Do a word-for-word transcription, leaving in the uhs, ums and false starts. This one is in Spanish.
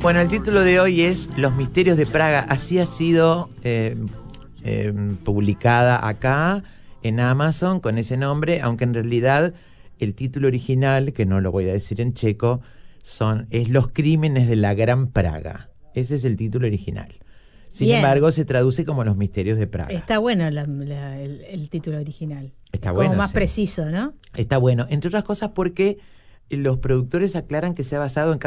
Bueno, el título de hoy es Los misterios de Praga. Así ha sido eh, eh, publicada acá en Amazon con ese nombre, aunque en realidad el título original, que no lo voy a decir en checo, son es Los crímenes de la Gran Praga. Ese es el título original. Sin Bien. embargo, se traduce como Los misterios de Praga. Está bueno la- la- el, el título original. Está Como bueno, más sí. preciso, ¿no? Está bueno, entre otras cosas porque los productores aclaran que se ha basado en